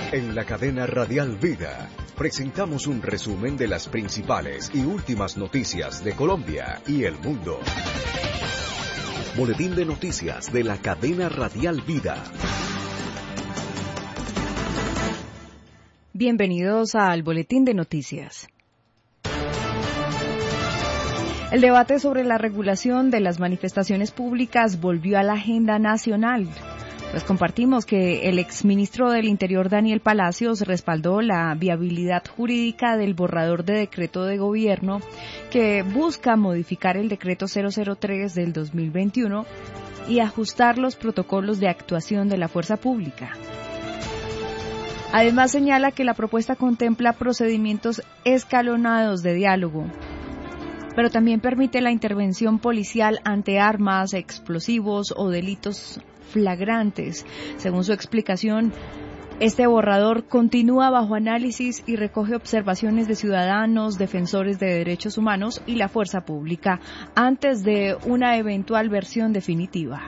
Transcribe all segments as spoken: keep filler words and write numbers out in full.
En la cadena Radial Vida presentamos un resumen de las principales y últimas noticias de Colombia y el mundo. Boletín de noticias de la cadena Radial Vida. Bienvenidos al Boletín de Noticias. El debate sobre la regulación de las manifestaciones públicas volvió a la agenda nacional. Pues compartimos que el exministro del Interior, Daniel Palacios, respaldó la viabilidad jurídica del borrador de decreto de gobierno que busca modificar el decreto cero cero tres del dos mil veintiuno y ajustar los protocolos de actuación de la fuerza pública. Además, señala que la propuesta contempla procedimientos escalonados de diálogo, pero también permite la intervención policial ante armas, explosivos o delitos flagrantes. Según su explicación, este borrador continúa bajo análisis y recoge observaciones de ciudadanos, defensores de derechos humanos y la fuerza pública antes de una eventual versión definitiva.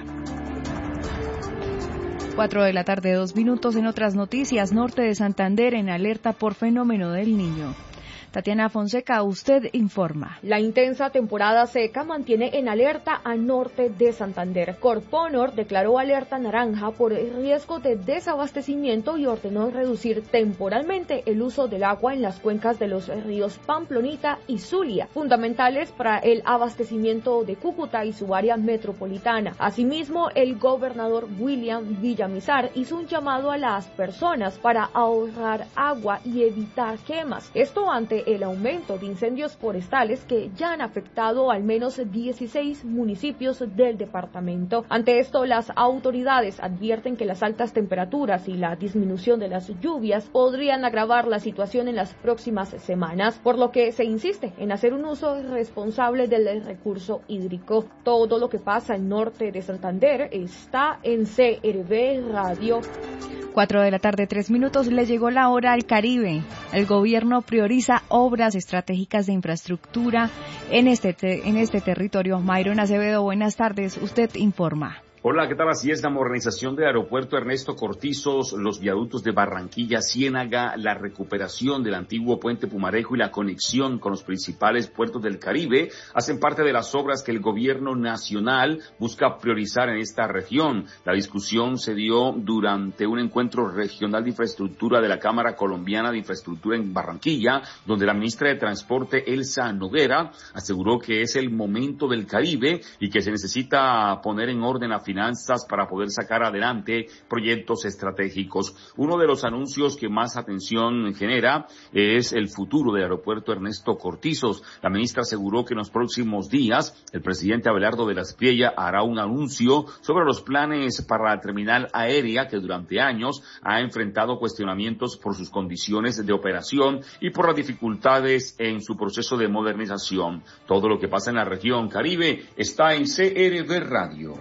Cuatro de la tarde, dos minutos. En otras noticias, norte de Santander en alerta por fenómeno del Niño. Tatiana Fonseca, usted informa. La intensa temporada seca mantiene en alerta a norte de Santander. Corponor declaró alerta naranja por el riesgo de desabastecimiento y ordenó reducir temporalmente el uso del agua en las cuencas de los ríos Pamplonita y Zulia, fundamentales para el abastecimiento de Cúcuta y su área metropolitana. Asimismo, el gobernador William Villamizar hizo un llamado a las personas para ahorrar agua y evitar quemas. Esto ante el aumento de incendios forestales que ya han afectado al menos dieciséis municipios del departamento. Ante esto, las autoridades advierten que las altas temperaturas y la disminución de las lluvias podrían agravar la situación en las próximas semanas, por lo que se insiste en hacer un uso responsable del recurso hídrico. Todo lo que pasa en norte de Santander está en C R V Radio. Cuatro de la tarde, tres minutos. Le llegó la hora al Caribe. El gobierno prioriza obras estratégicas de infraestructura en este, te, en este territorio. Mayron Acevedo, buenas tardes. Usted informa. Hola, ¿qué tal? Así es, la modernización del aeropuerto Ernesto Cortizos, los viaductos de Barranquilla, Ciénaga, la recuperación del antiguo puente Pumarejo y la conexión con los principales puertos del Caribe hacen parte de las obras que el gobierno nacional busca priorizar en esta región. La discusión se dio durante un encuentro regional de infraestructura de la Cámara Colombiana de Infraestructura en Barranquilla, donde la ministra de Transporte, Elsa Noguera, aseguró que es el momento del Caribe y que se necesita poner en orden la finanzas para poder sacar adelante proyectos estratégicos. Uno de los anuncios que más atención genera es el futuro del aeropuerto Ernesto Cortizos. La ministra aseguró que en los próximos días el presidente Abelardo de la Espriella hará un anuncio sobre los planes para la terminal aérea que durante años ha enfrentado cuestionamientos por sus condiciones de operación y por las dificultades en su proceso de modernización. Todo lo que pasa en la región Caribe está en C R V Radio.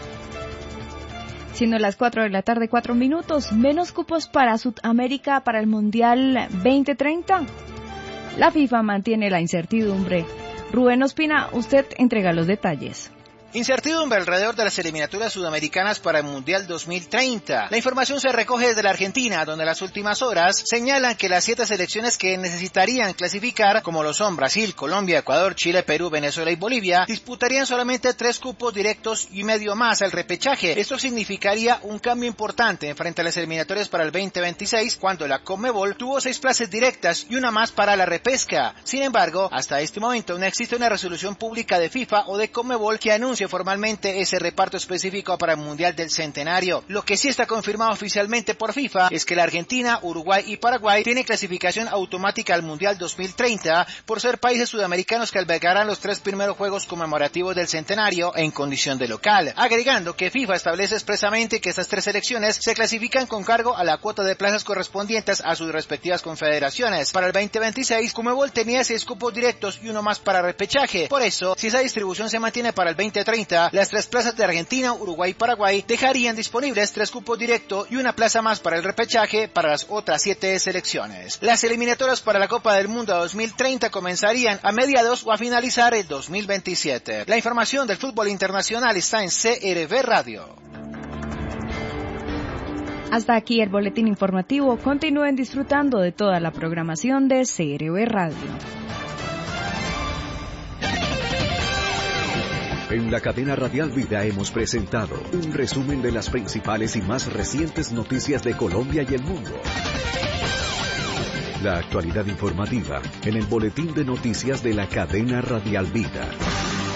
Siendo las cuatro de la tarde, cuatro minutos, menos cupos para Sudamérica para el Mundial veinte treinta. La FIFA mantiene la incertidumbre. Rubén Ospina, usted entrega los detalles. Incertidumbre alrededor de las eliminatorias sudamericanas para el Mundial dos mil treinta. La información se recoge desde la Argentina, donde las últimas horas señalan que las siete selecciones que necesitarían clasificar, como lo son Brasil, Colombia, Ecuador, Chile, Perú, Venezuela y Bolivia, disputarían solamente tres cupos directos y medio más al repechaje. Esto significaría un cambio importante frente a las eliminatorias para el veinte veintiséis, cuando la Conmebol tuvo seis plazas directas y una más para la repesca. Sin embargo, hasta este momento no existe una resolución pública de FIFA o de Conmebol que anuncie formalmente ese reparto específico para el Mundial del Centenario. Lo que sí está confirmado oficialmente por FIFA es que la Argentina, Uruguay y Paraguay tienen clasificación automática al Mundial dos mil treinta por ser países sudamericanos que albergarán los tres primeros juegos conmemorativos del Centenario en condición de local, agregando que FIFA establece expresamente que estas tres selecciones se clasifican con cargo a la cuota de plazas correspondientes a sus respectivas confederaciones. Para el veinte veintiséis, Conmebol tenía seis cupos directos y uno más para repechaje. Por eso, si esa distribución se mantiene para el veinte treinta, las tres plazas de Argentina, Uruguay y Paraguay dejarían disponibles tres cupos directos y una plaza más para el repechaje para las otras siete selecciones. Las eliminatorias para la Copa del Mundo dos mil treinta comenzarían a mediados o a finalizar el dos mil veintisiete. La información del fútbol internacional está en C R V Radio. Hasta aquí el boletín informativo. Continúen disfrutando de toda la programación de C R V Radio. En la cadena radial Vida hemos presentado un resumen de las principales y más recientes noticias de Colombia y el mundo. La actualidad informativa en el boletín de noticias de la cadena radial Vida.